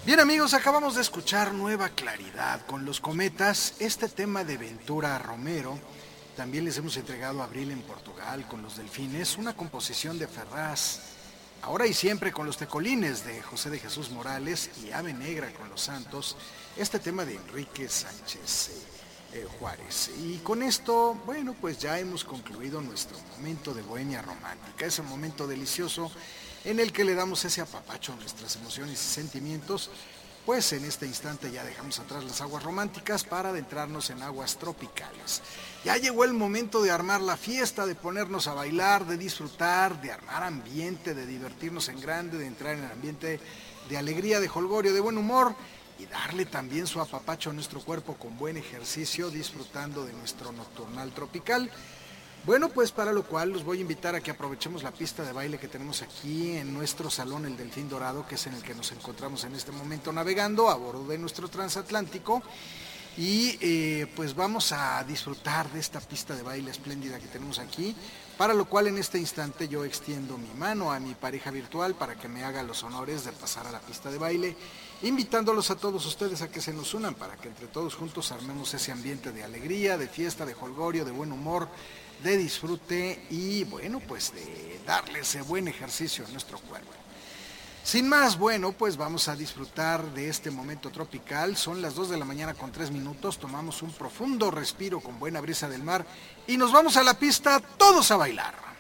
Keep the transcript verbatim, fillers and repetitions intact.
Bien amigos, acabamos de escuchar Nueva Claridad con Los Cometas, este tema de Ventura Romero. También les hemos entregado Abril en Portugal con Los Delfines, una composición de Ferraz. Ahora y siempre con Los Tecolines de José de Jesús Morales y Ave Negra con Los Santos, este tema de Enrique Sánchez eh, eh, Juárez. Y con esto, bueno, pues ya hemos concluido nuestro momento de bohemia romántica, ese momento delicioso en el que le damos ese apapacho a nuestras emociones y sentimientos. Pues en este instante ya dejamos atrás las aguas románticas para adentrarnos en aguas tropicales. Ya llegó el momento de armar la fiesta, de ponernos a bailar, de disfrutar, de armar ambiente, de divertirnos en grande, de entrar en el ambiente de alegría, de jolgorio, de buen humor y darle también su apapacho a nuestro cuerpo con buen ejercicio, disfrutando de nuestro nocturnal tropical. Bueno, pues para lo cual los voy a invitar a que aprovechemos la pista de baile que tenemos aquí en nuestro salón, el Delfín Dorado, que es en el que nos encontramos en este momento navegando a bordo de nuestro transatlántico. Y eh, pues vamos a disfrutar de esta pista de baile espléndida que tenemos aquí, para lo cual en este instante yo extiendo mi mano a mi pareja virtual para que me haga los honores de pasar a la pista de baile, invitándolos a todos ustedes a que se nos unan para que entre todos juntos armemos ese ambiente de alegría, de fiesta, de jolgorio, de buen humor, de disfrute y bueno, pues de darle ese buen ejercicio a nuestro cuerpo. Sin más, bueno, pues vamos a disfrutar de este momento tropical. Son las dos de la mañana con tres minutos, tomamos un profundo respiro con buena brisa del mar y nos vamos a la pista todos a bailar.